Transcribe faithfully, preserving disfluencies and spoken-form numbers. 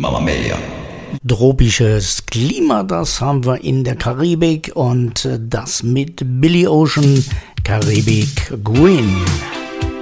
Mamma Mia. Tropisches Klima, das haben wir in der Karibik und das mit Billy Ocean, Karibik Queen.